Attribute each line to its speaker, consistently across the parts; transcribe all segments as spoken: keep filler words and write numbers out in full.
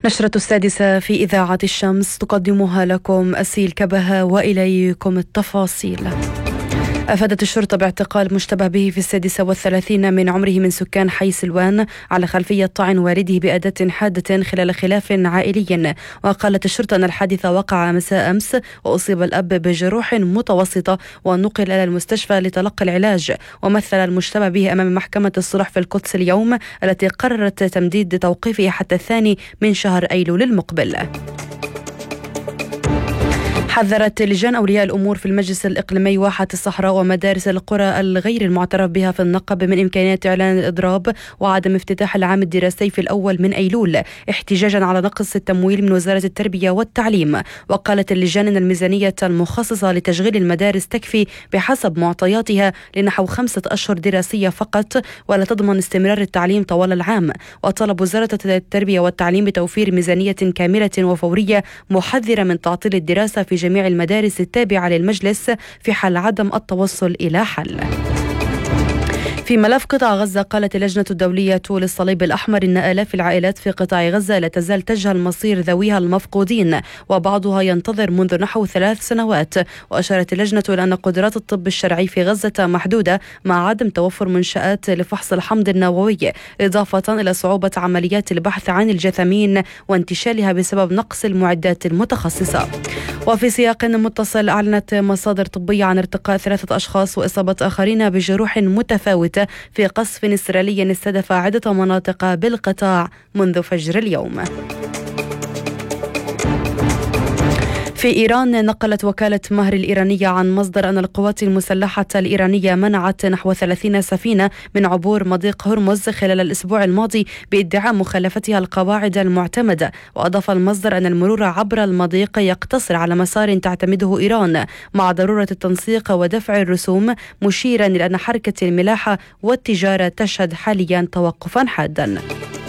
Speaker 1: نشرة السادسة في إذاعة الشمس تقدمها لكم أسيل كبهة وإليكم التفاصيل. أفادت الشرطة باعتقال مشتبه به في السادسة والثلاثين من عمره من سكان حي سلوان على خلفية طعن والده بأداة حادة خلال خلاف عائلي. وقالت الشرطة أن الحادث وقع مساء أمس، وأصيب الأب بجروح متوسطة ونقل إلى المستشفى لتلقي العلاج. ومثل المشتبه به أمام محكمة الصلح في القدس اليوم، التي قررت تمديد توقيفه حتى الثاني من شهر أيلول المقبل. حذرت لجان أولياء الأمور في المجلس الإقليمي واحة الصحراء ومدارس القرى الغير المعترف بها في النقب من إمكانية إعلان الإضراب وعدم افتتاح العام الدراسي في الأول من أيلول، احتجاجا على نقص التمويل من وزارة التربية والتعليم. وقالت اللجان أن الميزانية المخصصة لتشغيل المدارس تكفي بحسب معطياتها لنحو خمسة أشهر دراسية فقط، ولا تضمن استمرار التعليم طوال العام. وطلب وزارة التربية والتعليم بتوفير ميزانية كاملة وفورية محذرة من تعطيل الدراسة في جميع المدارس التابعة للمجلس في حال عدم التوصل إلى حل. في ملف قطاع غزة، قالت اللجنة الدولية للصليب الأحمر إن آلاف العائلات في قطاع غزة لا تزال تجهل مصير ذويها المفقودين، وبعضها ينتظر منذ نحو ثلاث سنوات. وأشارت اللجنة إلى أن قدرات الطب الشرعي في غزة محدودة مع عدم توفر منشآت لفحص الحمض النووي، إضافة إلى صعوبة عمليات البحث عن الجثامين وانتشالها بسبب نقص المعدات المتخصصة. وفي سياق متصل، أعلنت مصادر طبية عن ارتقاء ثلاثة أشخاص وإصابة آخرين بجروح متفاوتة في قصف إسرائيلي استهدف عدة مناطق بالقطاع منذ فجر اليوم. في إيران، نقلت وكالة مهر الإيرانية عن مصدر أن القوات المسلحة الإيرانية منعت نحو ثلاثين سفينة من عبور مضيق هرمز خلال الأسبوع الماضي بادعاء مخالفتها القواعد المعتمدة. وأضاف المصدر أن المرور عبر المضيق يقتصر على مسار تعتمده إيران مع ضرورة التنسيق ودفع الرسوم، مشيرا إلى أن حركة الملاحة والتجارة تشهد حاليا توقفا حادا.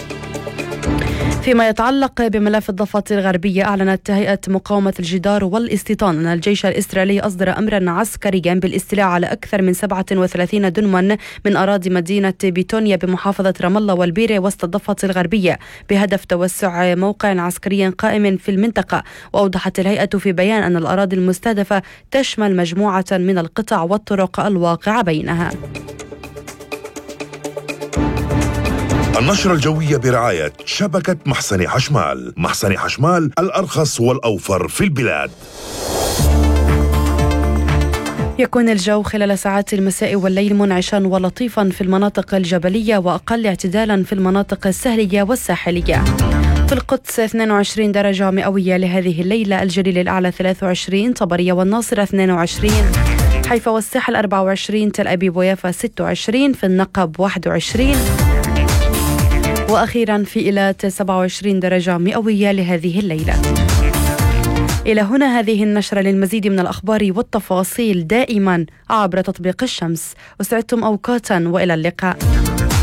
Speaker 1: فيما يتعلق بملف الضفة الغربية، أعلنت هيئة مقاومة الجدار والاستيطان أن الجيش الإسرائيلي أصدر أمرا عسكريا بالاستيلاء على أكثر من سبعة وثلاثين دنما من أراضي مدينة بيتونيا بمحافظة رام الله والبيرة وسط الضفة الغربية بهدف توسع موقع عسكري قائم في المنطقة. وأوضحت الهيئة في بيان أن الأراضي المستهدفة تشمل مجموعة من القطع والطرق الواقعة بينها.
Speaker 2: النشرة الجوية برعاية شبكة محسن حشمال. محسن حشمال، الأرخص والأوفر في البلاد.
Speaker 1: يكون الجو خلال ساعات المساء والليل منعشا ولطيفا في المناطق الجبلية، وأقل اعتدالا في المناطق السهلية والساحلية. في القدس اثنين وعشرين درجة مئوية لهذه الليلة، الجليل الأعلى ثلاثة وعشرين، طبرية والناصرة اثنين وعشرين، حيفا والساحل أربعة وعشرين، تل أبيب ويافا ستة وعشرين، في النقب واحد وعشرين، وأخيرا في إيلات سبعة وعشرين درجة مئوية لهذه الليلة. إلى هنا هذه النشرة. للمزيد من الأخبار والتفاصيل دائما عبر تطبيق الشمس. وسعدتم أوقاتا وإلى اللقاء.